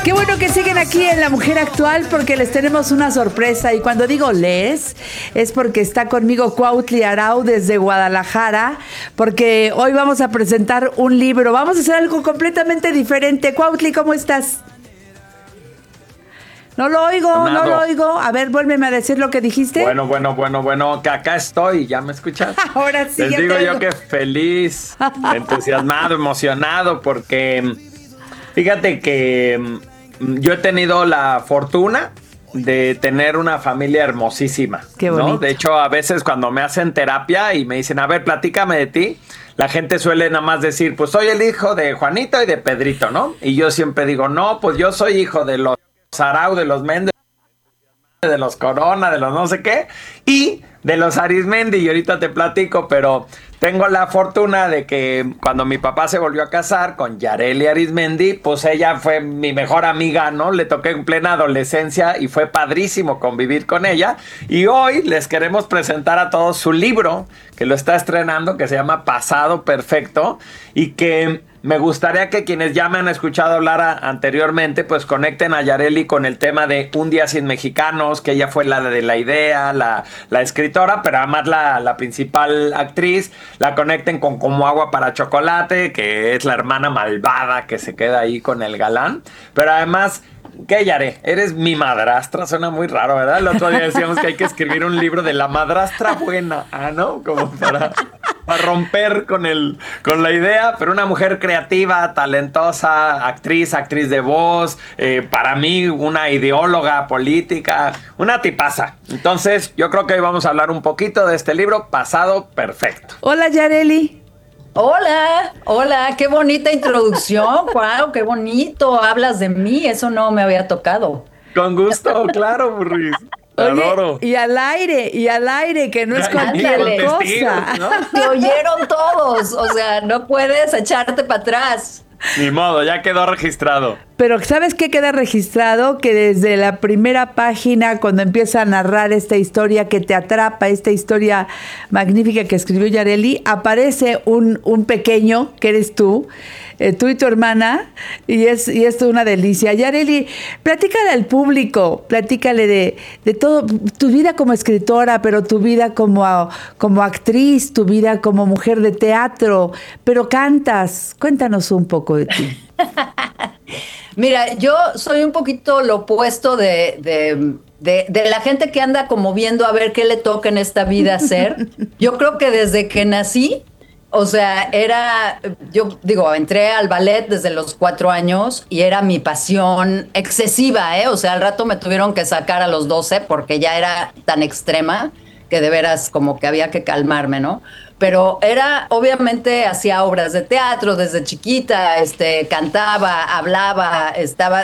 Qué bueno que siguen aquí en La Mujer Actual porque les tenemos una sorpresa. Y cuando digo les, es porque está conmigo Cuautli Arau desde Guadalajara, porque hoy vamos a presentar un libro. Vamos a hacer algo completamente diferente. Cuautli, ¿cómo estás? No lo oigo, no lo oigo. A ver, vuélveme a decir lo que dijiste. Bueno, que acá estoy, ¿ya me escuchas? Ahora sí. Les digo yo que feliz, entusiasmado, emocionado, porque fíjate que yo he tenido la fortuna de tener una familia hermosísima. Qué bonito. ¿No? De hecho, a veces cuando me hacen terapia y me dicen, a ver, platícame de ti, la gente suele nada más decir, pues soy el hijo de Juanito y de Pedrito, ¿no? Y yo siempre digo, no, pues yo soy hijo de los Arau, de los Méndez, de los Corona, de los no sé qué, y de los Arismendi, y ahorita te platico, pero tengo la fortuna de que cuando mi papá se volvió a casar con Yareli Arismendi, pues ella fue mi mejor amiga, ¿no? Le toqué en plena adolescencia y fue padrísimo convivir con ella, y hoy les queremos presentar a todos su libro, que lo está estrenando, que se llama Pasado Perfecto, y que me gustaría que quienes ya me han escuchado hablar anteriormente, pues conecten a Yareli con el tema de Un Día Sin Mexicanos, que ella fue la de la idea, la escritora, pero además la principal actriz. La conecten con Como Agua para Chocolate, que es la hermana malvada que se queda ahí con el galán. Pero además, ¿qué, Yare? Eres mi madrastra, suena muy raro, ¿verdad? El otro día decíamos que hay que escribir un libro de la madrastra buena, ¿no? Como para romper con la idea, pero una mujer creativa, talentosa, actriz de voz, para mí una ideóloga política, una tipaza. Entonces, yo creo que hoy vamos a hablar un poquito de este libro, Pasado Perfecto. Hola, Yareli. Hola, qué bonita introducción, wow, qué bonito, hablas de mí, eso no me había tocado. Con gusto, claro, Burris. Oye, y al aire, que no es cualquier cosa. ¿No? Te oyeron todos, o sea, no puedes echarte para atrás. Ni modo, ya quedó registrado. Pero ¿sabes qué queda registrado? Que desde la primera página, cuando empieza a narrar esta historia que te atrapa, esta historia magnífica que escribió Yareli, aparece un pequeño, que eres tú y tu hermana, y es una delicia. Yareli, platícale al público, platícale de todo, tu vida como escritora, pero tu vida como actriz, tu vida como mujer de teatro, pero cantas. Cuéntanos un poco de ti. Mira, yo soy un poquito lo opuesto de la gente que anda como viendo a ver qué le toca en esta vida hacer. Yo creo que desde que nací, o sea, yo digo, entré al ballet desde los 4 años y era mi pasión excesiva, ¿eh? O sea, al rato me tuvieron que sacar a los 12 porque ya era tan extrema que de veras como que había que calmarme, ¿no? Pero obviamente hacía obras de teatro desde chiquita, cantaba, hablaba,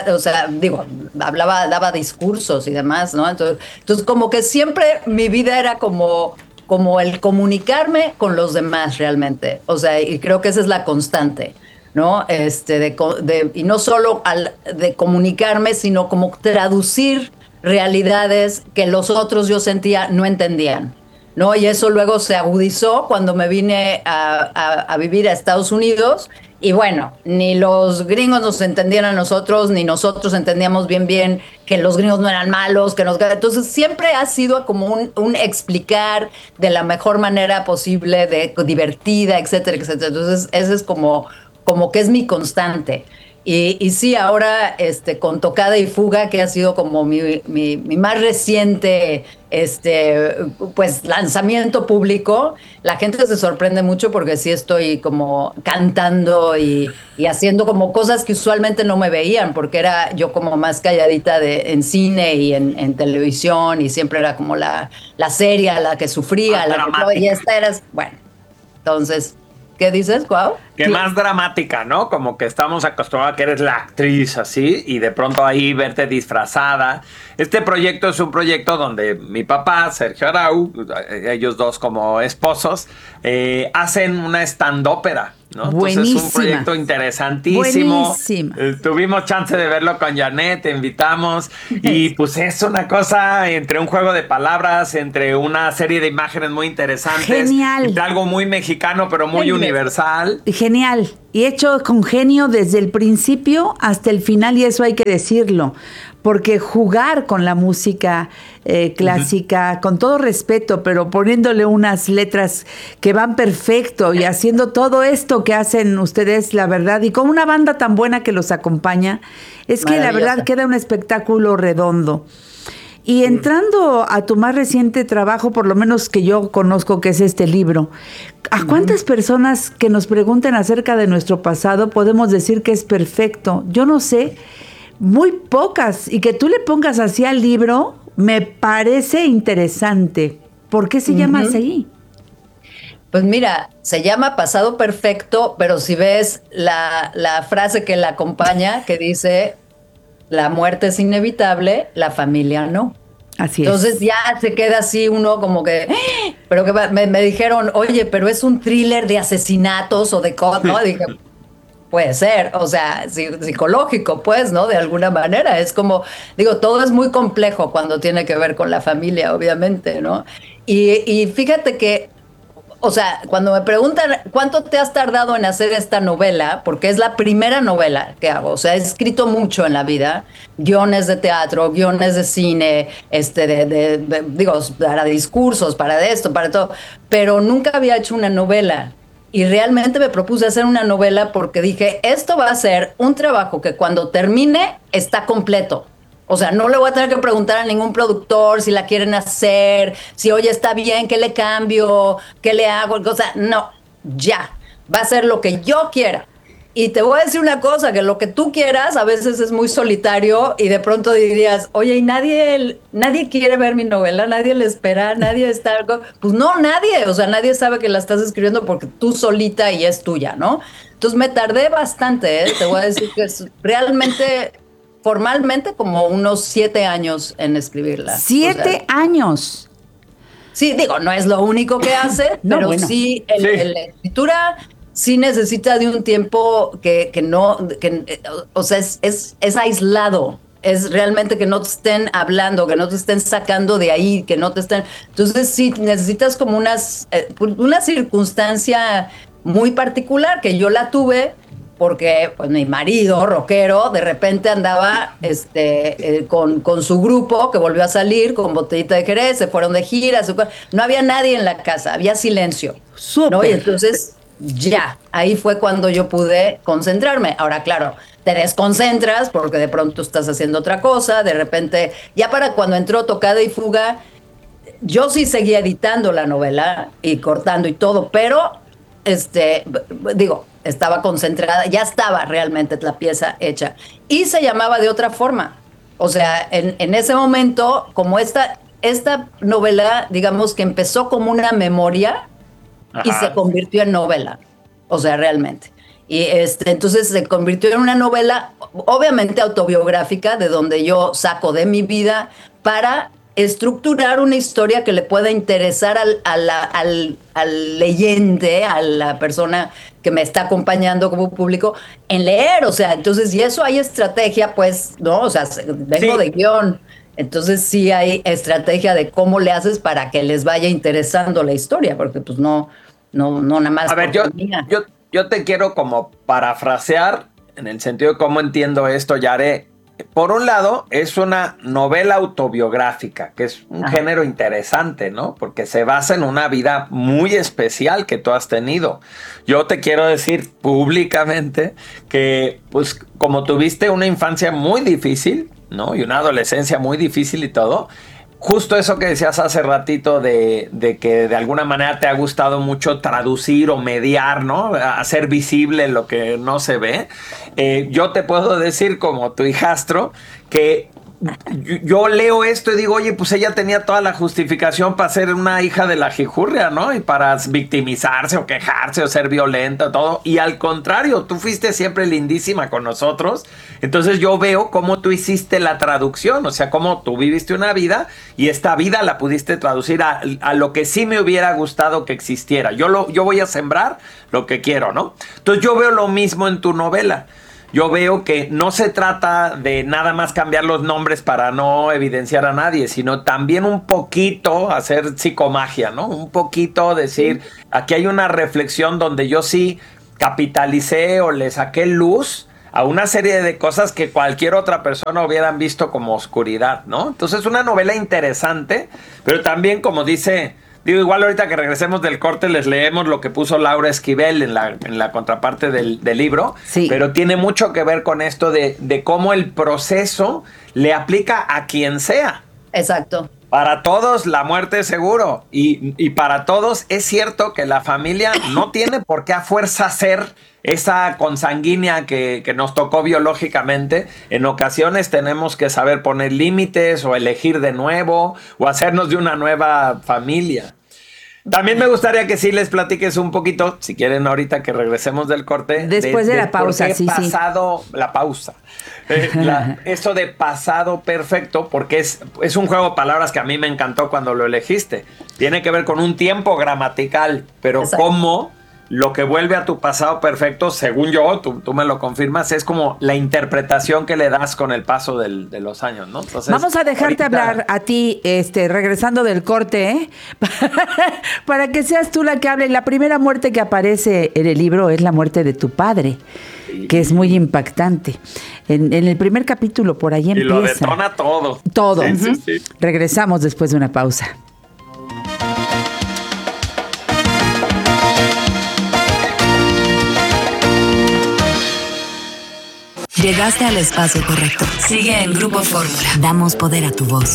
daba discursos y demás, ¿no? Entonces como que siempre mi vida era como el comunicarme con los demás realmente. O sea, y creo que esa es la constante, ¿no? Y no solo de comunicarme, sino como traducir realidades que los otros, yo sentía, no entendían, ¿no? Y eso luego se agudizó cuando me vine a vivir a Estados Unidos. Y bueno, ni los gringos nos entendían a nosotros, ni nosotros entendíamos bien que los gringos no eran malos, entonces siempre ha sido como un explicar de la mejor manera posible, divertida, etcétera, etcétera. Entonces, ese es como que es mi constante. Y sí, ahora con Tocada y Fuga, que ha sido como mi más reciente pues lanzamiento público, la gente se sorprende mucho porque sí estoy como cantando y haciendo como cosas que usualmente no me veían, porque era yo como más calladita en cine y en televisión, y siempre era como la seria, la que sufría, y esta era, bueno, entonces... ¿Qué dices, Cuau? Que más dramática, ¿no? Como que estamos acostumbrados a que eres la actriz así y de pronto ahí verte disfrazada. Este proyecto es un proyecto donde mi papá, Sergio Arau, ellos dos como esposos, hacen una stand-ópera, ¿no? Entonces es un proyecto interesantísimo. Buenísima. Tuvimos chance de verlo con Janet, te invitamos, y pues es una cosa entre un juego de palabras, entre una serie de imágenes muy interesantes. Genial. Entre algo muy mexicano, pero muy universal. Genial. genial y hecho con genio desde el principio hasta el final, y eso hay que decirlo, porque jugar con la música clásica, con todo respeto, pero poniéndole unas letras que van perfecto y haciendo todo esto que hacen ustedes, la verdad, y con una banda tan buena que los acompaña, es que la verdad queda un espectáculo redondo. Y entrando a tu más reciente trabajo, por lo menos que yo conozco, que es este libro, ¿a cuántas personas que nos pregunten acerca de nuestro pasado podemos decir que es perfecto? Yo no sé, muy pocas. Y que tú le pongas así al libro, me parece interesante. ¿Por qué se llama así? Pues mira, se llama Pasado Perfecto, pero si ves la frase que la acompaña, que dice, la muerte es inevitable, la familia no. Así Entonces es. ya se queda así uno como que, pero que me dijeron, oye, pero es un thriller de asesinatos o de cosas, ¿no? Dije, puede ser, o sea, psicológico, pues, ¿no? De alguna manera. Es como, digo, todo es muy complejo cuando tiene que ver con la familia, obviamente, ¿no? Y fíjate que, o sea, cuando me preguntan cuánto te has tardado en hacer esta novela, porque es la primera novela que hago, o sea, he escrito mucho en la vida, guiones de teatro, guiones de cine, digo, para discursos, para esto, para todo, pero nunca había hecho una novela. Y realmente me propuse hacer una novela porque dije, esto va a ser un trabajo que cuando termine está completo. O sea, no le voy a tener que preguntar a ningún productor si la quieren hacer, si, oye, está bien, ¿qué le cambio? ¿Qué le hago? O sea, no, ya. Va a ser lo que yo quiera. Y te voy a decir una cosa, que lo que tú quieras a veces es muy solitario y de pronto dirías, oye, y nadie quiere ver mi novela, nadie le espera, nadie está... Pues no, nadie, o sea, nadie sabe que la estás escribiendo porque tú solita y es tuya, ¿no? Entonces me tardé bastante, te voy a decir que es realmente... Formalmente como unos 7 años en escribirla. 7 años. Sí, digo, no es lo único que hace, No, pero bueno. sí, la escritura sí necesita de un tiempo o sea, es aislado. Es realmente que no te estén hablando, que no te estén sacando de ahí, que no te estén... Entonces sí, necesitas como una circunstancia muy particular, que yo la tuve, porque pues mi marido, rockero, de repente andaba con su grupo, que volvió a salir con Botellita de Jerez, se fueron de gira, no había nadie en la casa, había silencio. Súper. ¿No? Y entonces ya, ahí fue cuando yo pude concentrarme. Ahora, claro, te desconcentras porque de pronto estás haciendo otra cosa, de repente, ya para cuando entró Tocada y Fuga, yo sí seguía editando la novela y cortando y todo, pero digo, estaba concentrada, ya estaba realmente la pieza hecha y se llamaba de otra forma. O sea, en ese momento, como esta novela, digamos que empezó como una memoria y se convirtió en novela. O sea, realmente. Y entonces se convirtió en una novela, obviamente autobiográfica, de donde yo saco de mi vida para estructurar una historia que le pueda interesar al leyente, a la persona que me está acompañando como público, en leer. O sea, entonces, y eso hay estrategia, pues, ¿no? O sea, vengo de guión. Entonces sí hay estrategia de cómo le haces para que les vaya interesando la historia, porque pues no nada más. A ver, yo te quiero como parafrasear en el sentido de cómo entiendo esto, Yare. Por un lado, es una novela autobiográfica, que es un género interesante, ¿no? Porque se basa en una vida muy especial que tú has tenido. Yo te quiero decir públicamente que, pues, como tuviste una infancia muy difícil, ¿no? Y una adolescencia muy difícil y todo, justo eso que decías hace ratito de que de alguna manera te ha gustado mucho traducir o mediar, ¿no? Hacer visible lo que no se ve. Yo te puedo decir como tu hijastro que yo leo esto y digo, oye, pues ella tenía toda la justificación para ser una hija de la jijurria, ¿no? Y para victimizarse o quejarse o ser violenta, todo. Y al contrario, tú fuiste siempre lindísima con nosotros. Entonces yo veo cómo tú hiciste la traducción, o sea, cómo tú viviste una vida y esta vida la pudiste traducir a lo que sí me hubiera gustado que existiera. Yo voy a sembrar lo que quiero, ¿no? Entonces yo veo lo mismo en tu novela. Yo veo que no se trata de nada más cambiar los nombres para no evidenciar a nadie, sino también un poquito hacer psicomagia, ¿no? Un poquito decir, aquí hay una reflexión donde yo sí capitalicé o le saqué luz a una serie de cosas que cualquier otra persona hubieran visto como oscuridad, ¿no? Entonces es una novela interesante, pero también, como dice, digo, igual ahorita que regresemos del corte les leemos lo que puso Laura Esquivel en la contraparte del libro, sí, pero tiene mucho que ver con esto de cómo el proceso le aplica a quien sea. Exacto. Para todos la muerte es seguro y para todos es cierto que la familia no tiene por qué a fuerza ser esa consanguínea que nos tocó biológicamente. En ocasiones tenemos que saber poner límites o elegir de nuevo o hacernos de una nueva familia. También me gustaría que sí les platiques un poquito, si quieren ahorita que regresemos del corte. Después de la pausa, por qué pasado, la pausa. Eso de pasado perfecto, porque es un juego de palabras que a mí me encantó cuando lo elegiste. Tiene que ver con un tiempo gramatical, pero exacto, cómo lo que vuelve a tu pasado perfecto, según yo, tú me lo confirmas, es como la interpretación que le das con el paso de los años, ¿no? Entonces, vamos a dejarte hablar a ti, regresando del corte, ¿eh? Para que seas tú la que hable. La primera muerte que aparece en el libro es la muerte de tu padre, que es muy impactante. En el primer capítulo, por ahí empieza. Y lo detona todo. Todo. Sí. Regresamos después de una pausa. Llegaste al espacio correcto. Sigue en Grupo Fórmula. Damos poder a tu voz.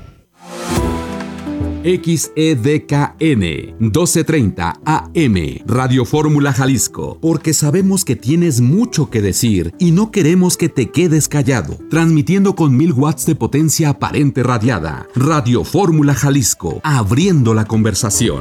XEDKN 1230 AM Radio Fórmula Jalisco, porque sabemos que tienes mucho que decir y no queremos que te quedes callado. Transmitiendo con 1000 watts de potencia aparente radiada. Radio Fórmula Jalisco, abriendo la conversación.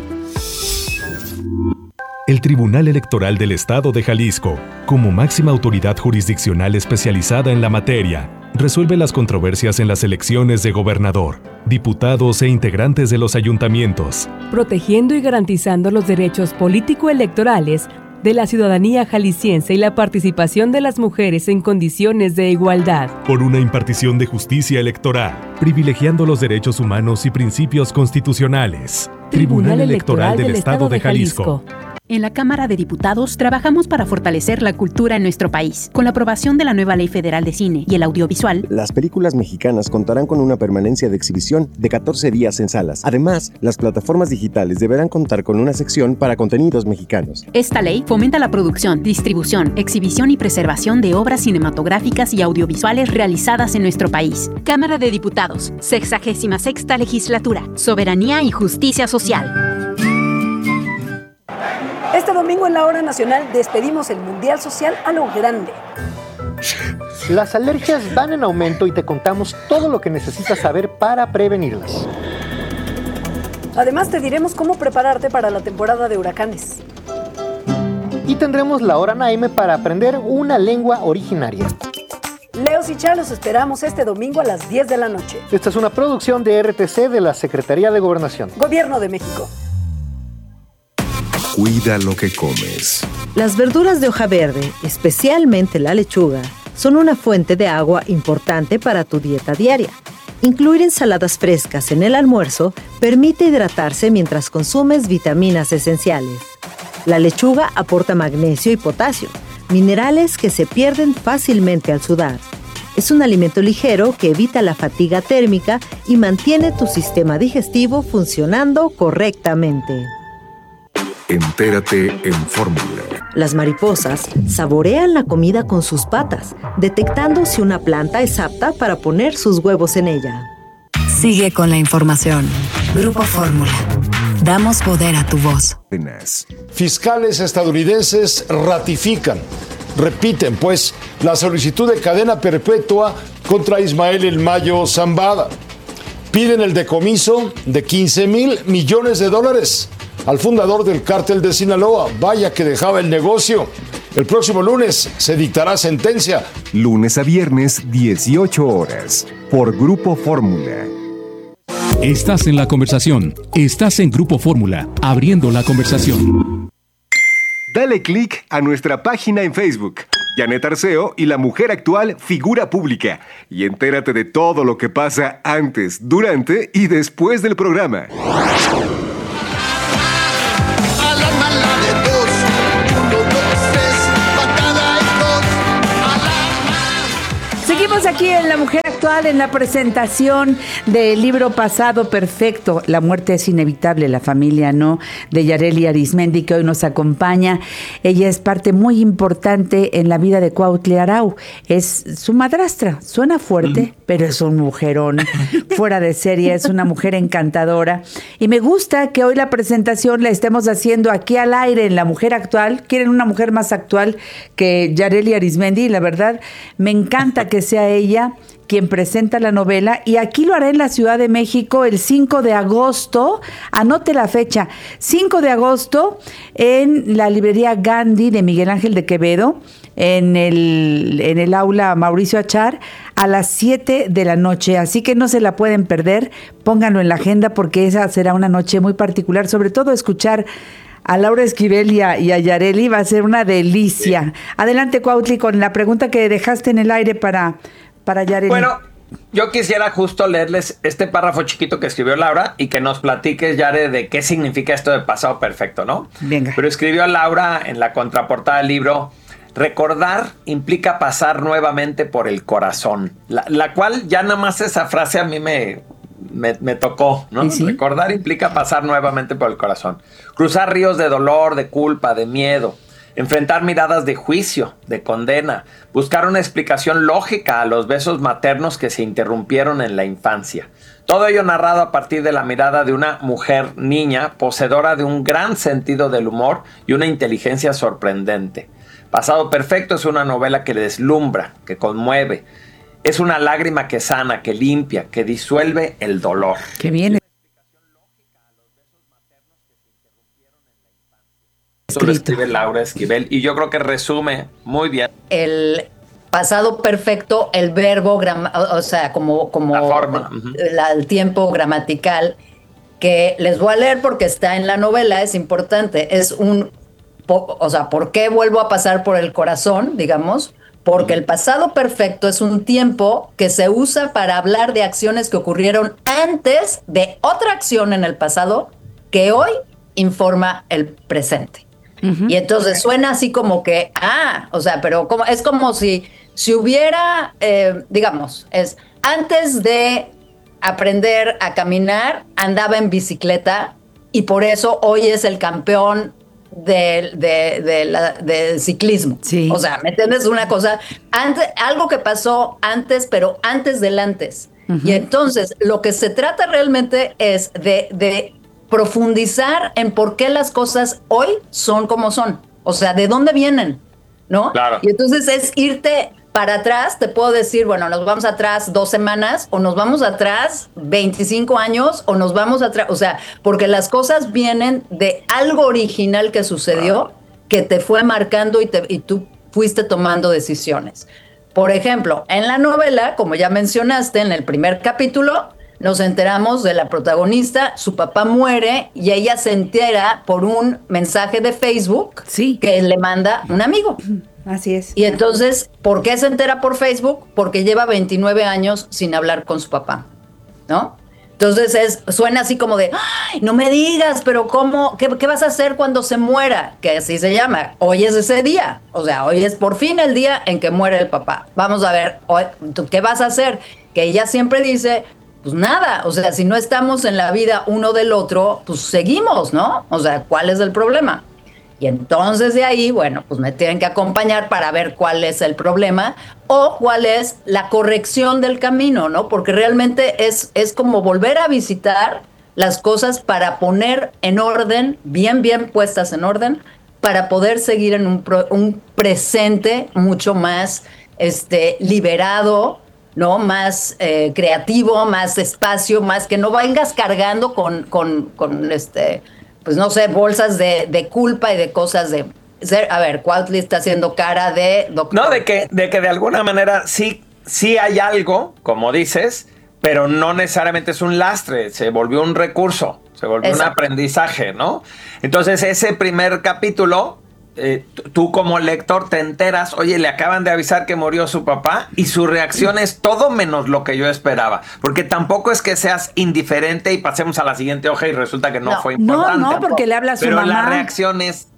El Tribunal Electoral del Estado de Jalisco, como máxima autoridad jurisdiccional especializada en la materia, resuelve las controversias en las elecciones de gobernador, diputados e integrantes de los ayuntamientos, protegiendo y garantizando los derechos político-electorales de la ciudadanía jalisciense y la participación de las mujeres en condiciones de igualdad. Por una impartición de justicia electoral, privilegiando los derechos humanos y principios constitucionales. Tribunal Electoral del Estado de Jalisco. En la Cámara de Diputados trabajamos para fortalecer la cultura en nuestro país. Con la aprobación de la nueva Ley Federal de Cine y el Audiovisual, las películas mexicanas contarán con una permanencia de exhibición de 14 días en salas. Además, las plataformas digitales deberán contar con una sección para contenidos mexicanos. Esta ley fomenta la producción, distribución, exhibición y preservación de obras cinematográficas y audiovisuales realizadas en nuestro país. Cámara de Diputados, 66ª Legislatura, Soberanía y Justicia Social. Este domingo en la Hora Nacional despedimos el Mundial Social a lo grande. Las alergias van en aumento y te contamos todo lo que necesitas saber para prevenirlas. Además te diremos cómo prepararte para la temporada de huracanes. Y tendremos la Hora Naime para aprender una lengua originaria. Leos y Chalos esperamos este domingo a las 10 de la noche. Esta es una producción de RTC de la Secretaría de Gobernación. Gobierno de México. Cuida lo que comes. Las verduras de hoja verde, especialmente la lechuga, son una fuente de agua importante para tu dieta diaria. Incluir ensaladas frescas en el almuerzo permite hidratarse mientras consumes vitaminas esenciales. La lechuga aporta magnesio y potasio, minerales que se pierden fácilmente al sudar. Es un alimento ligero que evita la fatiga térmica y mantiene tu sistema digestivo funcionando correctamente. Entérate en Fórmula. Las mariposas saborean la comida con sus patas, detectando si una planta es apta para poner sus huevos en ella. Sigue con la información. Grupo Fórmula. Damos poder a tu voz. Fiscales estadounidenses repiten pues, la solicitud de cadena perpetua contra Ismael El Mayo Zambada. Piden el decomiso de $15,000 millones al fundador del cártel de Sinaloa. Vaya que dejaba el negocio. El próximo lunes se dictará sentencia. Lunes a viernes, 18 horas, por Grupo Fórmula. Estás en la conversación. Estás en Grupo Fórmula, abriendo la conversación. Dale click a nuestra página en Facebook. Janet Arceo y la mujer actual figura pública. Y entérate de todo lo que pasa antes, durante y después del programa. A la mala de dos, 1, 2, 3. aquí en La Mujer Actual, en la presentación del libro Pasado Perfecto, La muerte es inevitable, la familia no, de Yareli Arizmendi, que hoy nos acompaña. Ella es parte muy importante en la vida de Cuautli Arau. Es su madrastra. Suena fuerte, pero es un mujerón fuera de serie, es una mujer encantadora. Y me gusta que hoy la presentación la estemos haciendo aquí al aire en La Mujer Actual. Quieren una mujer más actual que Yareli Arizmendi, y la verdad me encanta que sea ella quien presenta la novela, y aquí lo hará en la Ciudad de México el 5 de agosto, anote la fecha, 5 de agosto, en la librería Gandhi de Miguel Ángel de Quevedo, en el aula Mauricio Achar, a las 7 de la noche, así que no se la pueden perder, pónganlo en la agenda porque esa será una noche muy particular, sobre todo escuchar a Laura Esquivel y a Yareli va a ser una delicia. Adelante, Cuautli, con la pregunta que dejaste en el aire para Yareli. Bueno, yo quisiera justo leerles este párrafo chiquito que escribió Laura y que nos platiques, Yare, de qué significa esto de pasado perfecto, ¿no? Venga. Pero escribió Laura en la contraportada del libro: recordar implica pasar nuevamente por el corazón. La cual ya nada más esa frase a mí me tocó, ¿no? ¿Sí? Recordar implica pasar nuevamente por el corazón. Cruzar ríos de dolor, de culpa, de miedo. Enfrentar miradas de juicio, de condena. Buscar una explicación lógica a los besos maternos que se interrumpieron en la infancia. Todo ello narrado a partir de la mirada de una mujer niña, poseedora de un gran sentido del humor y una inteligencia sorprendente. Pasado Perfecto es una novela que deslumbra, que conmueve. Es una lágrima que sana, que limpia, que disuelve el dolor. ¡Qué bien! Esto lo escribe Laura Esquivel y yo creo que resume muy bien. El pasado perfecto, el verbo, o sea, como la forma. El tiempo gramatical, que les voy a leer porque está en la novela, es importante. Es o sea, ¿por qué vuelvo a pasar por el corazón, digamos? Porque el pasado perfecto es un tiempo que se usa para hablar de acciones que ocurrieron antes de otra acción en el pasado que hoy informa el presente. Y entonces suena así como que, o sea, pero es como si hubiera, digamos, es antes de aprender a caminar, andaba en bicicleta y por eso hoy es el campeón del ciclismo. Sí. O sea, ¿me entiendes? Una cosa, algo que pasó antes, pero antes del antes. Y entonces lo que se trata realmente es de profundizar en por qué las cosas hoy son como son. O sea, ¿de dónde vienen? ¿No? Claro. Y entonces es irte para atrás, te puedo decir, bueno, nos vamos atrás 2 semanas, o nos vamos atrás 25 años, o nos vamos atrás, o sea, porque las cosas vienen de algo original que sucedió, que te fue marcando y tú fuiste tomando decisiones. Por ejemplo, en la novela, como ya mencionaste, en el primer capítulo, nos enteramos de la protagonista, su papá muere y ella se entera por un mensaje de Facebook que le manda un amigo. Así es. Y entonces, ¿por qué se entera por Facebook? Porque lleva 29 años sin hablar con su papá, ¿no? Entonces suena así como de, ¡ay, no me digas! Pero ¿cómo? ¿Qué vas a hacer cuando se muera? Que así se llama. Hoy es ese día. O sea, hoy es por fin el día en que muere el papá. Vamos a ver, ¿qué vas a hacer? Que ella siempre dice, pues nada, o sea, si no estamos en la vida uno del otro, pues seguimos, ¿no? O sea, ¿cuál es el problema? Y entonces de ahí, bueno, pues me tienen que acompañar para ver cuál es el problema o cuál es la corrección del camino, ¿no? Porque realmente es como volver a visitar las cosas para poner en orden, bien puestas en orden, para poder seguir en un presente mucho más liberado, ¿no? Más creativo, más espacio, más que no vengas cargando con pues no sé, bolsas de culpa y de cosas de... A ver, Cuautli está haciendo cara de doctor. No, de que de alguna manera sí hay algo, como dices, pero no necesariamente es un lastre, se volvió un recurso, se volvió un aprendizaje, ¿no? Entonces ese primer capítulo, tú como lector te enteras, oye, le acaban de avisar que murió su papá y su reacción es todo menos lo que yo esperaba, porque tampoco es que seas indiferente y pasemos a la siguiente hoja y resulta que no fue importante. No, porque le habla a su mamá. Pero la reacción es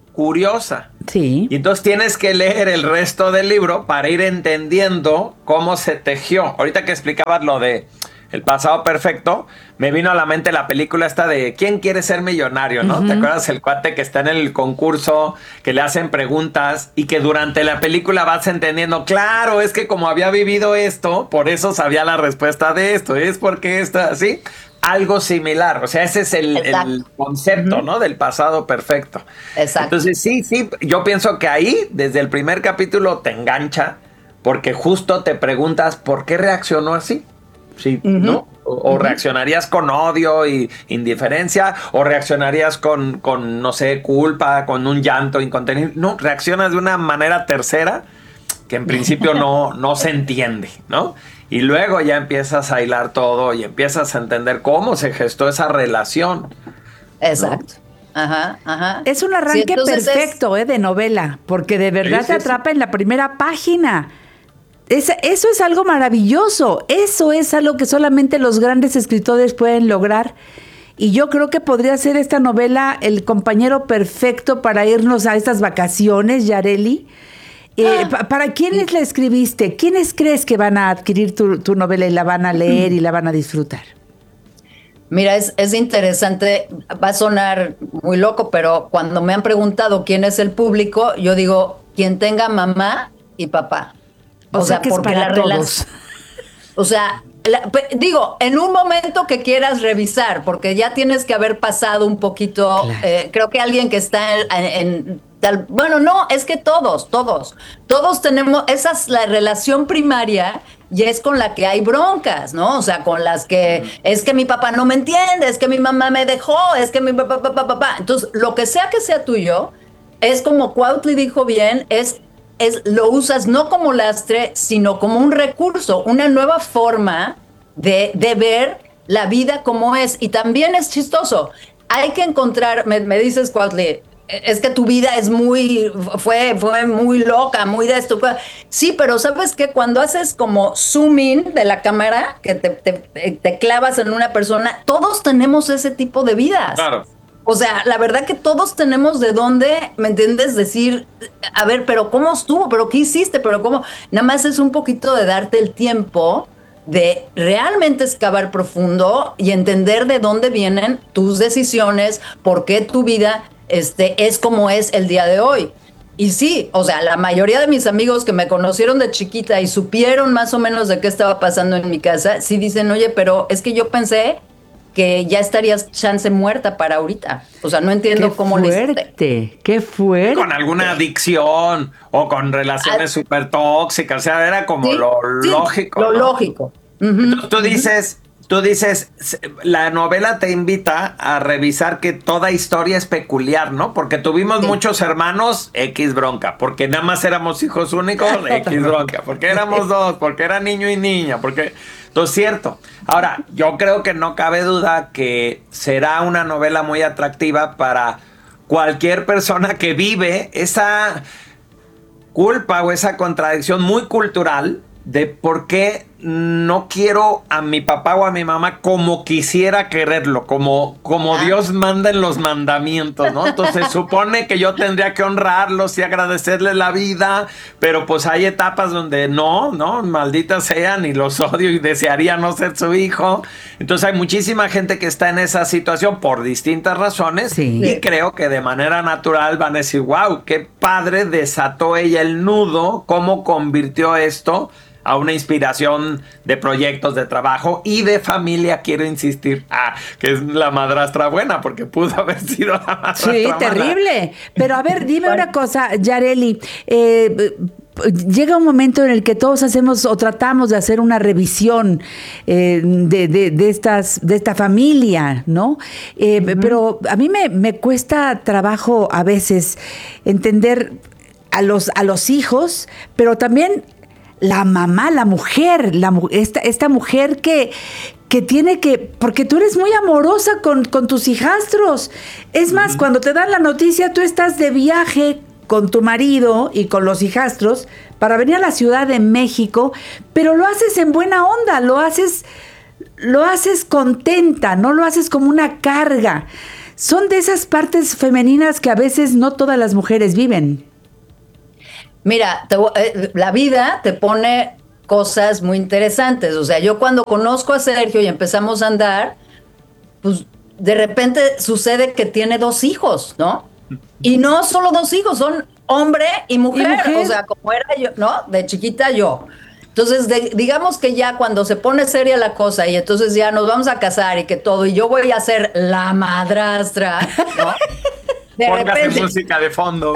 curiosa. Sí. Y entonces tienes que leer el resto del libro para ir entendiendo cómo se tejió. Ahorita que explicabas lo de El pasado perfecto, me vino a la mente la película esta de ¿Quién quiere ser millonario? ¿No? ¿Te acuerdas el cuate que está en el concurso, que le hacen preguntas y que durante la película vas entendiendo, claro, es que como había vivido esto, por eso sabía la respuesta de esto, es porque esto así? Algo similar, o sea, ese es el concepto, ¿no? Del pasado perfecto. Exacto. Entonces, sí, yo pienso que ahí, desde el primer capítulo, te engancha, porque justo te preguntas, ¿por qué reaccionó así? Sí, ¿no? O reaccionarías con odio y indiferencia, o reaccionarías con, no sé, culpa, con un llanto incontenible. No, reaccionas de una manera tercera que en principio no se entiende, ¿no? Y luego ya empiezas a hilar todo y empiezas a entender cómo se gestó esa relación. Exacto. ¿No? Ajá. Es un arranque perfecto, de novela, porque de verdad te atrapa en la primera página. Eso es algo maravilloso. Eso es algo que solamente los grandes escritores pueden lograr. Y yo creo que podría ser esta novela el compañero perfecto para irnos a estas vacaciones, Yareli. ¿Para quiénes la escribiste? ¿Quiénes crees que van a adquirir tu novela y la van a leer y la van a disfrutar? Mira, es interesante, va a sonar muy loco, pero cuando me han preguntado quién es el público, yo digo, quien tenga mamá y papá. O sea, que porque es para todos. O sea, digo, en un momento que quieras revisar, porque ya tienes que haber pasado un poquito, claro. Creo que alguien que está bueno, no, es que todos tenemos, esa es la relación primaria y es con la que hay broncas, ¿no? O sea, con las que es que mi papá no me entiende, es que mi mamá me dejó, es que mi papá. Entonces, lo que sea tuyo, es como Cuautli dijo bien, lo usas no como lastre, sino como un recurso, una nueva forma de ver la vida como es. Y también es chistoso. Hay que encontrar, me dices, Cuautli, es que tu vida fue muy loca, muy de esto. Sí, pero ¿sabes qué? Cuando haces como zoom in de la cámara, que te clavas en una persona, todos tenemos ese tipo de vidas. Claro. O sea, la verdad que todos tenemos de dónde, ¿me entiendes? Decir, a ver, pero ¿cómo estuvo? ¿Pero qué hiciste? ¿Pero cómo? Nada más es un poquito de darte el tiempo de realmente excavar profundo y entender de dónde vienen tus decisiones, por qué tu vida es como es el día de hoy. Y sí, o sea, la mayoría de mis amigos que me conocieron de chiquita y supieron más o menos de qué estaba pasando en mi casa, sí dicen, oye, pero es que yo pensé que ya estarías chance muerta para ahorita. O sea, no entiendo cómo le hiciste. ¡Qué fuerte! Con alguna adicción o con relaciones súper tóxicas. O sea, era como lo lógico. Lo ¿no? lógico. Tú dices, la novela te invita a revisar que toda historia es peculiar, ¿no? Porque tuvimos muchos hermanos, X bronca. Porque nada más éramos hijos únicos, X bronca. Porque éramos dos, porque era niño y niña, porque... Entonces, cierto. Ahora, yo creo que no cabe duda que será una novela muy atractiva para cualquier persona que vive esa culpa o esa contradicción muy cultural de por qué no quiero a mi papá o a mi mamá como quisiera quererlo, como Dios manda en los mandamientos, ¿no? Entonces supone que yo tendría que honrarlos y agradecerles la vida, pero pues hay etapas donde no, malditas sean y los odio y desearía no ser su hijo. Entonces hay muchísima gente que está en esa situación por distintas razones y creo que de manera natural van a decir, wow, qué padre desató ella el nudo, cómo convirtió esto a una inspiración de proyectos de trabajo y de familia, quiero insistir, que es la madrastra buena, porque pudo haber sido la madrastra mala. Sí, terrible. Pero a ver, dime una cosa, Yareli, llega un momento en el que todos hacemos o tratamos de hacer una revisión de esta familia, ¿no? Pero a mí me cuesta trabajo a veces entender a los hijos, pero también la mamá, la mujer, esta mujer que tiene que, porque tú eres muy amorosa con tus hijastros. Es más, cuando te dan la noticia, tú estás de viaje con tu marido y con los hijastros para venir a la Ciudad de México, pero lo haces en buena onda, lo haces contenta, no lo haces como una carga. son de esas partes femeninas que a veces no todas las mujeres viven. Mira, la vida te pone cosas muy interesantes. O sea, yo cuando conozco a Sergio y empezamos a andar, pues de repente sucede que tiene 2 hijos, ¿no? Y no solo 2 hijos, son hombre y mujer. O sea, como era yo, ¿no? De chiquita yo. Entonces, digamos que ya cuando se pone seria la cosa y entonces ya nos vamos a casar y que todo, y yo voy a ser la madrastra, ¿no? De repente, música de fondo.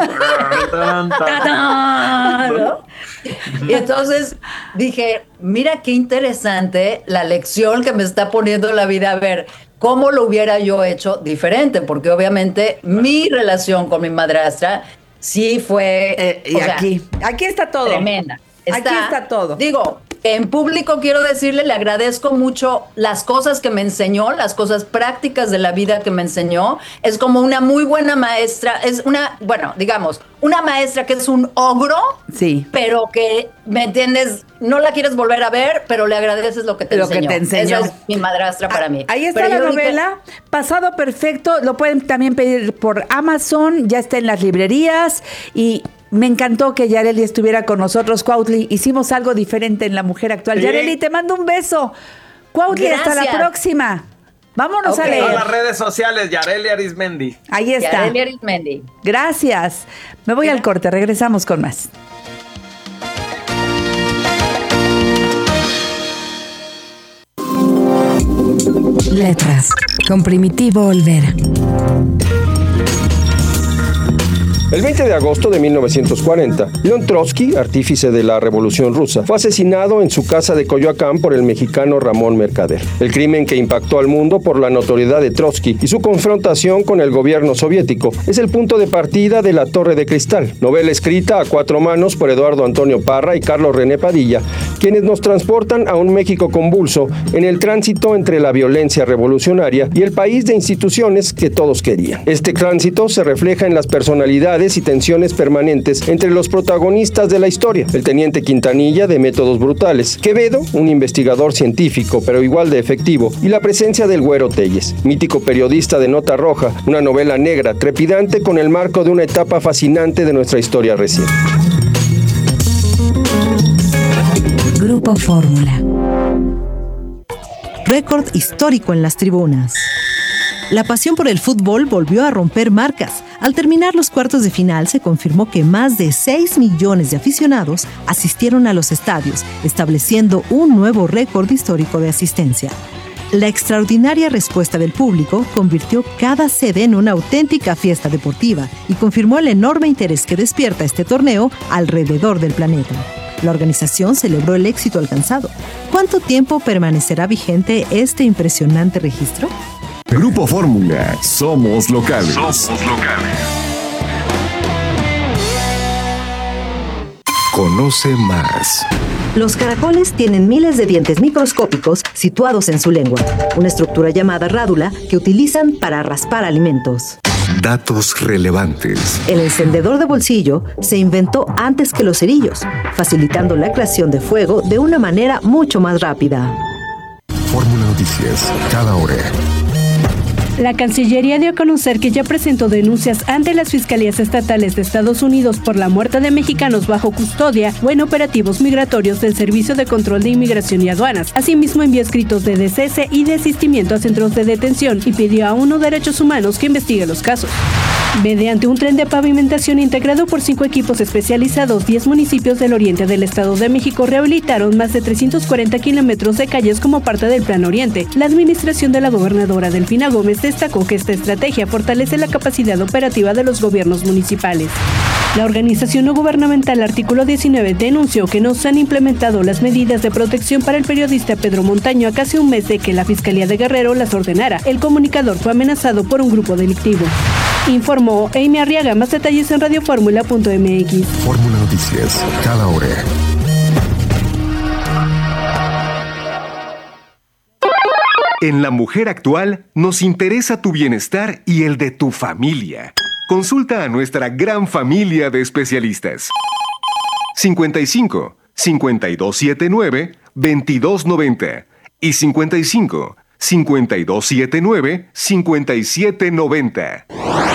¿no? Y entonces dije, mira qué interesante la lección que me está poniendo la vida. A ver, ¿cómo lo hubiera yo hecho diferente? Porque obviamente mi relación con mi madrastra sí fue... y aquí está todo. Tremenda. Aquí está todo. Digo, en público quiero decirle, le agradezco mucho las cosas que me enseñó, las cosas prácticas de la vida que me enseñó. Es como una muy buena maestra, es una, bueno, digamos, una maestra que es un ogro, sí, pero que, ¿me entiendes? No la quieres volver a ver, pero le agradeces lo que te enseñó. Lo que te enseñó. Esa es mi madrastra para mí. Ahí está la novela, Pasado Perfecto, lo pueden también pedir por Amazon, ya está en las librerías y... Me encantó que Yareli estuviera con nosotros, Cuautli. Hicimos algo diferente en La Mujer Actual. Sí. Yareli, te mando un beso. Cuautli, hasta la próxima. Vámonos a leer. En las redes sociales, Yareli Arizmendi. Ahí está. Yareli Arizmendi. Gracias. Me voy al corte, regresamos con más. Letras, con Primitivo Olvera. El 20 de agosto de 1940, León Trotsky, artífice de la Revolución Rusa, fue asesinado en su casa de Coyoacán por el mexicano Ramón Mercader. El crimen que impactó al mundo por la notoriedad de Trotsky y su confrontación con el gobierno soviético es el punto de partida de La Torre de Cristal, novela escrita a 4 manos por Eduardo Antonio Parra y Carlos René Padilla, quienes nos transportan a un México convulso en el tránsito entre la violencia revolucionaria y el país de instituciones que todos querían. Este tránsito se refleja en las personalidades y tensiones permanentes entre los protagonistas de la historia. El teniente Quintanilla, de métodos brutales; Quevedo, un investigador científico pero igual de efectivo; y la presencia del Güero Telles, mítico periodista de Nota Roja, una novela negra trepidante con el marco de una etapa fascinante de nuestra historia reciente. Grupo Fórmula. Récord histórico en las tribunas. La pasión por el fútbol volvió a romper marcas. Al terminar los cuartos de final, se confirmó que más de 6 millones de aficionados asistieron a los estadios, estableciendo un nuevo récord histórico de asistencia. La extraordinaria respuesta del público convirtió cada sede en una auténtica fiesta deportiva y confirmó el enorme interés que despierta este torneo alrededor del planeta. La organización celebró el éxito alcanzado. ¿Cuánto tiempo permanecerá vigente este impresionante registro? Grupo Fórmula, somos locales. Conoce más. Los caracoles tienen miles de dientes microscópicos situados en su lengua, una estructura llamada rádula que utilizan para raspar alimentos. Datos relevantes. El encendedor de bolsillo se inventó antes que los cerillos, facilitando la creación de fuego de una manera mucho más rápida. Fórmula Noticias, cada hora. La Cancillería dio a conocer que ya presentó denuncias ante las fiscalías estatales de Estados Unidos por la muerte de mexicanos bajo custodia o en operativos migratorios del Servicio de Control de Inmigración y Aduanas. Asimismo, envió escritos de descese y desistimiento a centros de detención y pidió a ONU Derechos Humanos que investigue los casos. Mediante un tren de pavimentación integrado por 5 equipos especializados, 10 municipios del oriente del Estado de México rehabilitaron más de 340 kilómetros de calles como parte del Plan Oriente. La administración de la gobernadora Delfina Gómez destacó que esta estrategia fortalece la capacidad operativa de los gobiernos municipales. La organización no gubernamental Artículo 19 denunció que no se han implementado las medidas de protección para el periodista Pedro Montaño a casi un mes de que la Fiscalía de Guerrero las ordenara. El comunicador fue amenazado por un grupo delictivo. Informó Amy Arriaga. Más detalles en radioformula.mx. Fórmula Noticias, cada hora. En La Mujer Actual nos interesa tu bienestar y el de tu familia. Consulta a nuestra gran familia de especialistas. 55 5279 2290 y 55 5279-5790.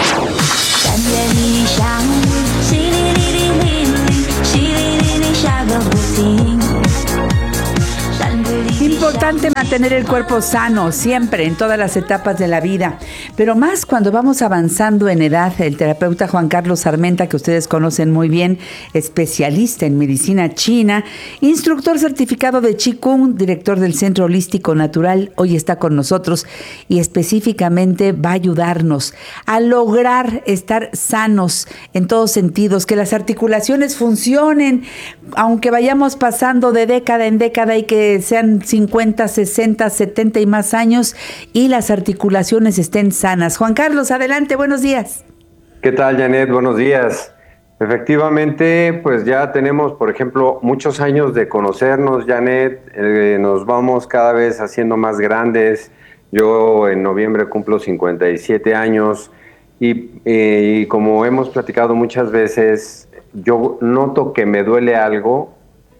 Importante mantener el cuerpo sano siempre, en todas las etapas de la vida, pero más cuando vamos avanzando en edad. El terapeuta Juan Carlos Armenta, que ustedes conocen muy bien, especialista en medicina china, instructor certificado de Qigong, director del Centro Holístico Natural, hoy está con nosotros y específicamente va a ayudarnos a lograr estar sanos en todos sentidos, que las articulaciones funcionen, aunque vayamos pasando de década en década y que sean 50, 60, 70 y más años y las articulaciones estén sanas. Juan Carlos, adelante, buenos días. ¿Qué tal, Janet? Buenos días. Efectivamente, pues ya tenemos, por ejemplo, muchos años de conocernos, Janet. Nos vamos cada vez haciendo más grandes. Yo en noviembre cumplo 57 años y como hemos platicado muchas veces, yo noto que me duele algo,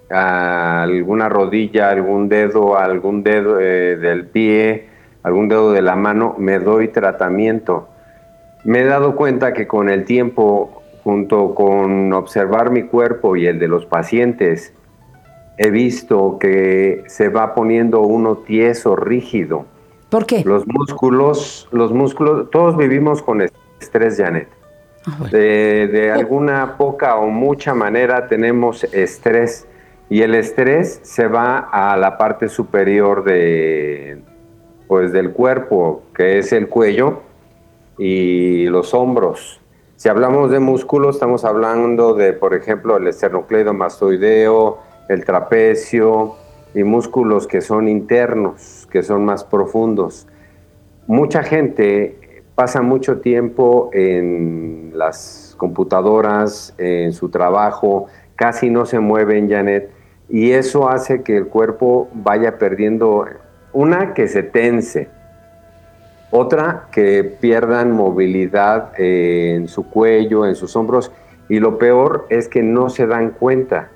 alguna rodilla, algún dedo del pie, algún dedo de la mano, me doy tratamiento. Me he dado cuenta que con el tiempo, junto con observar mi cuerpo y el de los pacientes, he visto que se va poniendo uno tieso, rígido. ¿Por qué? Los músculos, todos vivimos con estrés, Janet. Bueno. De alguna poca o mucha manera tenemos estrés. Y el estrés se va a la parte superior del cuerpo, que es el cuello y los hombros. Si hablamos de músculos, estamos hablando de, por ejemplo, el esternocleidomastoideo, el trapecio y músculos que son internos, que son más profundos. Mucha gente pasa mucho tiempo en las computadoras, en su trabajo, casi no se mueven, Janet. Y eso hace que el cuerpo vaya perdiendo, una, que se tense, otra, que pierdan movilidad en su cuello, en sus hombros, y lo peor es que no se dan cuenta.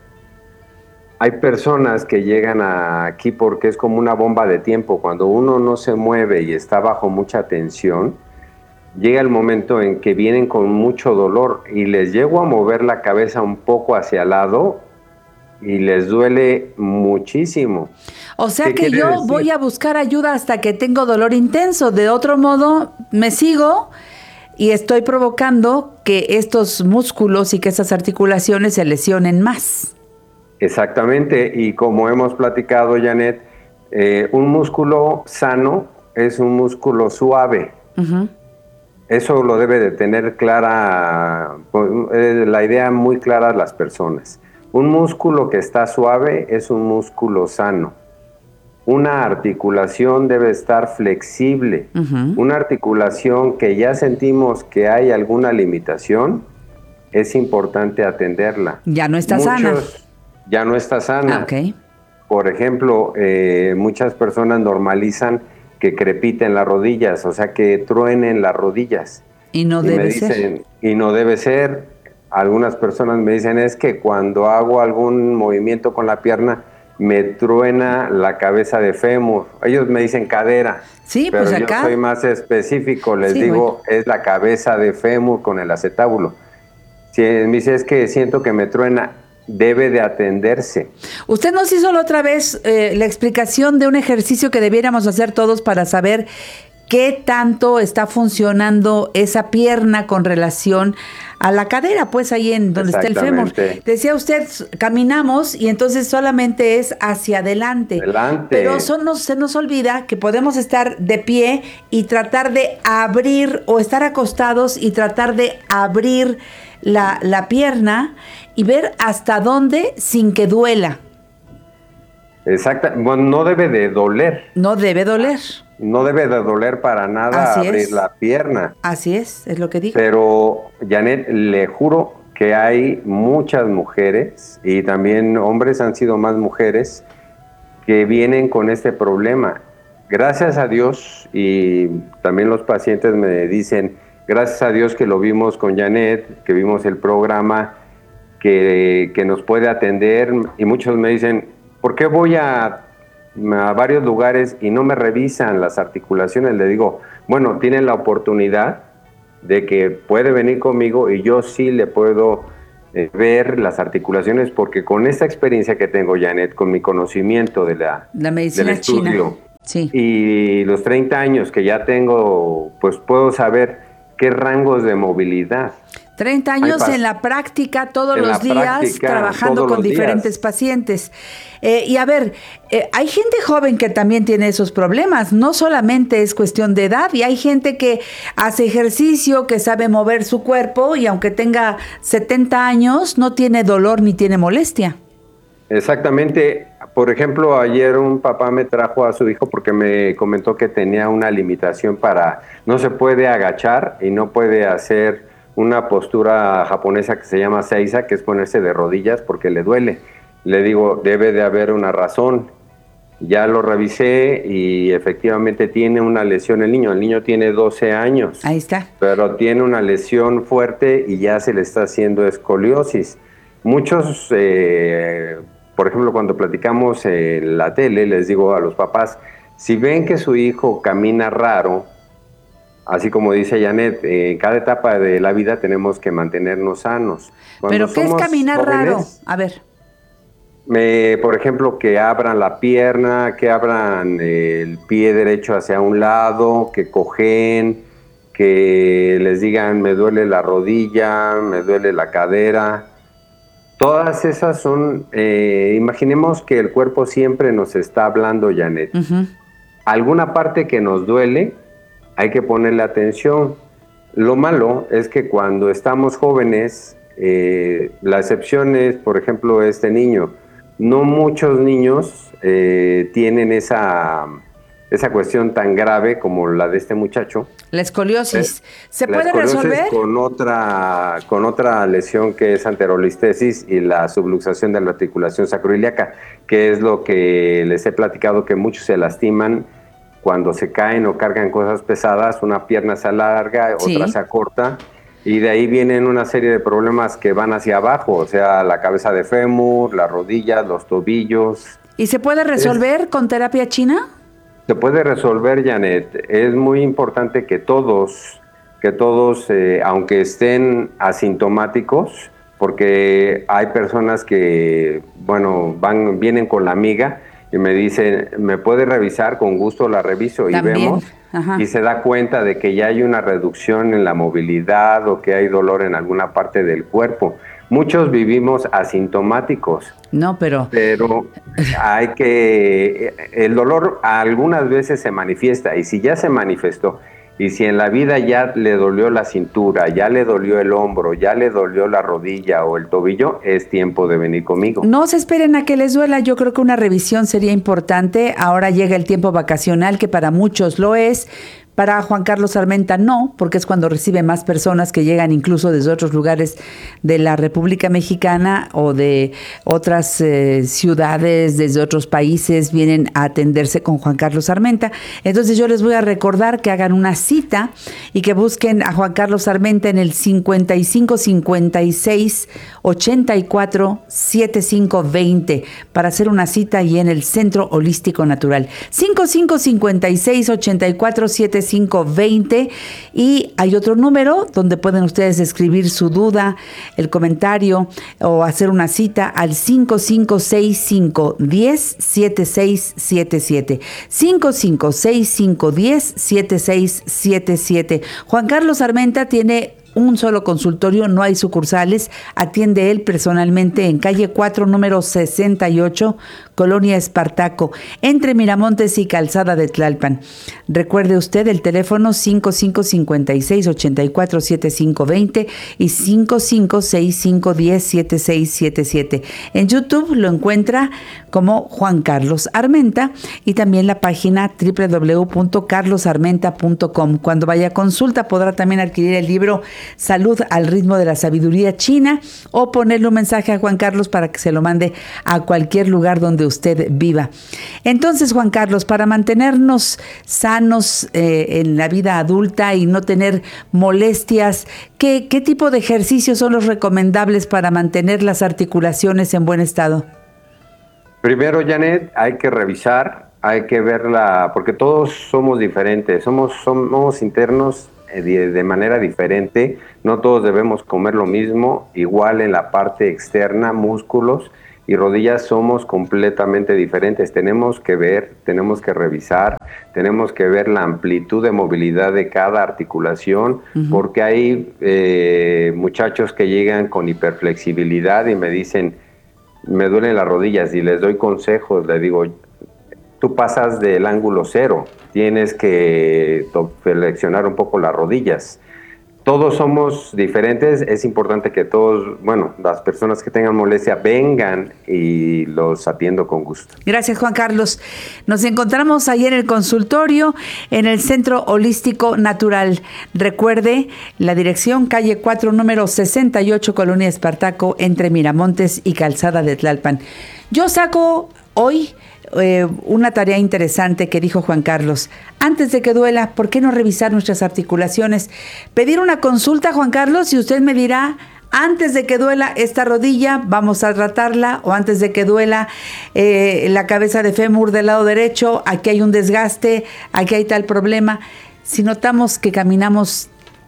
Hay personas que llegan aquí porque es como una bomba de tiempo. Cuando uno no se mueve y está bajo mucha tensión, llega el momento en que vienen con mucho dolor y les llego a mover la cabeza un poco hacia el lado y les duele muchísimo. O sea que yo voy a buscar ayuda hasta que tengo dolor intenso. De otro modo, me sigo y estoy provocando que estos músculos y que estas articulaciones se lesionen más. Exactamente. Y como hemos platicado, Janet, un músculo sano es un músculo suave. Uh-huh. Eso lo debe de tener clara, la idea muy clara a las personas. Un músculo que está suave es un músculo sano. Una articulación debe estar flexible. Uh-huh. Una articulación que ya sentimos que hay alguna limitación, es importante atenderla. Ya no está sana. Ya no está sana. Ah, okay. Por ejemplo, muchas personas normalizan que crepiten las rodillas, o sea, que truenen las rodillas. Y no debe ser. Y no debe ser. Algunas personas me dicen, es que cuando hago algún movimiento con la pierna, me truena la cabeza de fémur. Ellos me dicen cadera. Sí, pero pues acá. Yo soy más específico, les digo, es la cabeza de fémur con el acetábulo. Si me dice, es que siento que me truena, debe de atenderse. Usted nos hizo la otra vez la explicación de un ejercicio que debiéramos hacer todos para saber qué tanto está funcionando esa pierna con relación a la cadera, pues ahí en donde está el fémur. Decía usted, caminamos y entonces solamente es hacia adelante. Pero se nos olvida que podemos estar de pie y tratar de abrir, o estar acostados y tratar de abrir la pierna y ver hasta dónde sin que duela. Exacto, bueno, no debe de doler. No debe doler. No debe de doler para nada abrir la pierna. Así es lo que digo. Pero, Janet, le juro que hay muchas mujeres, y también hombres, han sido más mujeres, que vienen con este problema. Gracias a Dios, y también los pacientes me dicen, gracias a Dios que lo vimos con Janet, que vimos el programa, que nos puede atender, y muchos me dicen, ¿por qué voy a a varios lugares y no me revisan las articulaciones. Le digo, bueno, tienen la oportunidad de que puede venir conmigo y yo sí le puedo ver las articulaciones, porque con esta experiencia que tengo, Janet, con mi conocimiento de la medicina del estudio, china, sí, y los 30 años que ya tengo, pues puedo saber qué rangos de movilidad. 30 años en la práctica, todos los días, trabajando con diferentes pacientes. Y a ver, hay gente joven que también tiene esos problemas, no solamente es cuestión de edad, y hay gente que hace ejercicio, que sabe mover su cuerpo, y aunque tenga 70 años, no tiene dolor ni tiene molestia. Exactamente. Por ejemplo, ayer un papá me trajo a su hijo porque me comentó que tenía una limitación no se puede agachar y no puede hacer una postura japonesa que se llama seiza, que es ponerse de rodillas porque le duele. Le digo, debe de haber una razón. Ya lo revisé y efectivamente tiene una lesión el niño tiene 12 años. Ahí está. Pero tiene una lesión fuerte y ya se le está haciendo escoliosis. Muchos, por ejemplo, cuando platicamos en la tele, les digo a los papás, si ven que su hijo camina raro, así como dice Janet, en cada etapa de la vida tenemos que mantenernos sanos. ¿Pero qué es caminar jóvenes, raro? A ver. Por ejemplo, que abran la pierna, que abran el pie derecho hacia un lado, que cojeen, que les digan me duele la rodilla, me duele la cadera. Todas esas son, imaginemos que el cuerpo siempre nos está hablando, Janet. Uh-huh. Alguna parte que nos duele, hay que ponerle atención. Lo malo es que cuando estamos jóvenes, la excepción es, por ejemplo, este niño. No muchos niños tienen esa cuestión tan grave como la de este muchacho. La escoliosis. ¿Se puede resolver? Con otra lesión que es anterolistesis y la subluxación de la articulación sacroiliaca, que es lo que les he platicado, que muchos se lastiman cuando se caen o cargan cosas pesadas. Una pierna se alarga, sí, otra se acorta, y de ahí vienen una serie de problemas que van hacia abajo, o sea, la cabeza de fémur, las rodillas, los tobillos. ¿Y se puede resolver con terapia china? Se puede resolver, Janet. Es muy importante que todos, aunque estén asintomáticos, porque hay personas que, bueno, vienen con la amiga y me dicen, ¿me puede revisar? Con gusto la reviso. También. Y vemos, ajá, y se da cuenta de que ya hay una reducción en la movilidad o que hay dolor en alguna parte del cuerpo. Muchos vivimos asintomáticos. No, pero hay que... El dolor algunas veces se manifiesta, y si ya se manifestó, y si en la vida ya le dolió la cintura, ya le dolió el hombro, ya le dolió la rodilla o el tobillo, es tiempo de venir conmigo. No se esperen a que les duela. Yo creo que una revisión sería importante. Ahora llega el tiempo vacacional, que para muchos lo es. Para Juan Carlos Armenta no, porque es cuando recibe más personas que llegan incluso desde otros lugares de la República Mexicana o de otras ciudades, desde otros países, vienen a atenderse con Juan Carlos Armenta. Entonces yo les voy a recordar que hagan una cita y que busquen a Juan Carlos Armenta en el 55 56 84 75 20 para hacer una cita y en el Centro Holístico Natural. 55 56 84 75 20, y hay otro número donde pueden ustedes escribir su duda, el comentario o hacer una cita al 5565107677. 5565107677. Juan Carlos Armenta tiene un solo consultorio, no hay sucursales, atiende él personalmente en calle 4, número 68, Colonia Espartaco, entre Miramontes y Calzada de Tlalpan. Recuerde usted el teléfono 5556-847520 y 5565107677. En YouTube lo encuentra como Juan Carlos Armenta y también la página www.carlosarmenta.com. Cuando vaya a consulta podrá también adquirir el libro Salud al ritmo de la sabiduría china o ponerle un mensaje a Juan Carlos para que se lo mande a cualquier lugar donde usted viva. Entonces, Juan Carlos, para mantenernos sanos en la vida adulta y no tener molestias, ¿qué tipo de ejercicios son los recomendables para mantener las articulaciones en buen estado? Primero, Janet, hay que revisar, hay que verla, porque todos somos diferentes, somos internos de manera diferente, no todos debemos comer lo mismo, igual en la parte externa, músculos y rodillas somos completamente diferentes, tenemos que ver, tenemos que revisar, tenemos que ver la amplitud de movilidad de cada articulación, porque hay muchachos que llegan con hiperflexibilidad y me dicen, me duelen las rodillas, y les doy consejos, les digo, tú pasas del ángulo cero, tienes que flexionar un poco las rodillas. Todos somos diferentes, es importante que todos, las personas que tengan molestia vengan y los atiendo con gusto. Gracias, Juan Carlos. Nos encontramos ahí en el consultorio, en el Centro Holístico Natural. Recuerde, la dirección, calle 4, número 68, Colonia Espartaco, entre Miramontes y Calzada de Tlalpan. Yo saco hoy una tarea interesante que dijo Juan Carlos. Antes de que duela, ¿por qué no revisar nuestras articulaciones? Pedir una consulta, Juan Carlos, y usted me dirá, antes de que duela esta rodilla, vamos a tratarla, o antes de que duela la cabeza de fémur del lado derecho, aquí hay un desgaste, aquí hay tal problema. Si notamos que caminamos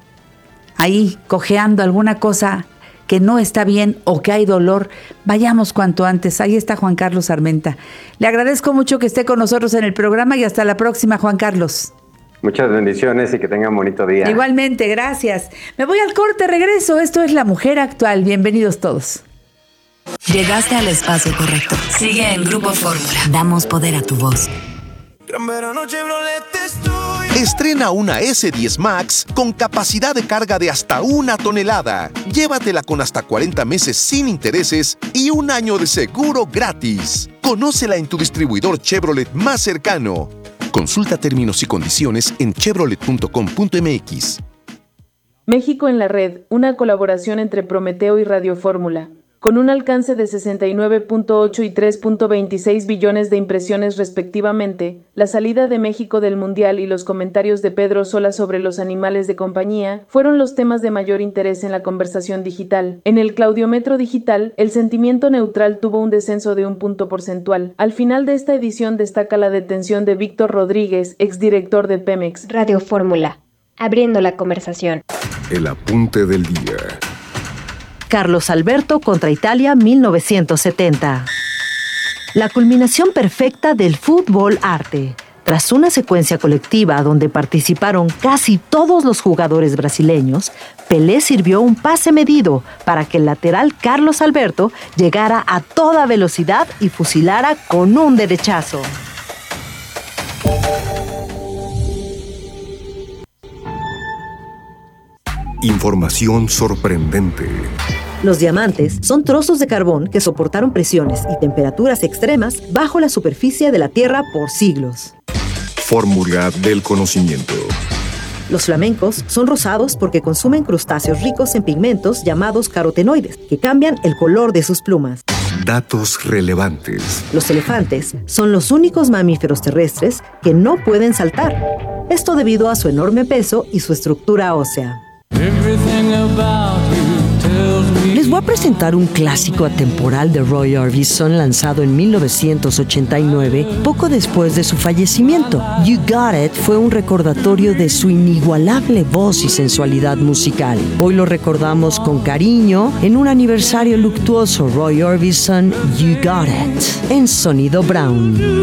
ahí cojeando alguna cosa que no está bien o que hay dolor, vayamos cuanto antes. Ahí está Juan Carlos Armenta. Le agradezco mucho que esté con nosotros en el programa y hasta la próxima, Juan Carlos. Muchas bendiciones y que tengan bonito día. Igualmente, gracias. Me voy al corte, regreso. Esto es La Mujer Actual. Bienvenidos todos. Llegaste al espacio correcto. Sigue en Grupo Fórmula. Damos poder a tu voz. Gran Verano Chevrolet estoy. Estrena una S10 Max con capacidad de carga de hasta 1 tonelada. Llévatela con hasta 40 meses sin intereses y 1 año de seguro gratis. Conócela en tu distribuidor Chevrolet más cercano. Consulta términos y condiciones en chevrolet.com.mx. México en la Red, una colaboración entre Prometeo y Radio Fórmula. Con un alcance de 69.8 y 3.26 billones de impresiones respectivamente, la salida de México del Mundial y los comentarios de Pedro Sola sobre los animales de compañía fueron los temas de mayor interés en la conversación digital. En el Claudiometro Digital, el sentimiento neutral tuvo un descenso de 1 punto porcentual. Al final de esta edición destaca la detención de Víctor Rodríguez, exdirector de Pemex. Radio Fórmula, abriendo la conversación. El apunte del día. Carlos Alberto contra Italia 1970. La culminación perfecta del fútbol arte. Tras una secuencia colectiva donde participaron casi todos los jugadores brasileños, Pelé sirvió un pase medido para que el lateral Carlos Alberto llegara a toda velocidad y fusilara con un derechazo. Información sorprendente. Los diamantes son trozos de carbón que soportaron presiones y temperaturas extremas bajo la superficie de la Tierra por siglos. Fórmula del conocimiento. Los flamencos son rosados porque consumen crustáceos ricos en pigmentos llamados carotenoides, que cambian el color de sus plumas. Datos relevantes. Los elefantes son los únicos mamíferos terrestres que no pueden saltar. Esto debido a su enorme peso y su estructura ósea. Les voy a presentar un clásico atemporal de Roy Orbison lanzado en 1989, poco después de su fallecimiento. You Got It fue un recordatorio de su inigualable voz y sensualidad musical. Hoy lo recordamos con cariño en un aniversario luctuoso. Roy Orbison, You Got It, en Sonido Brown.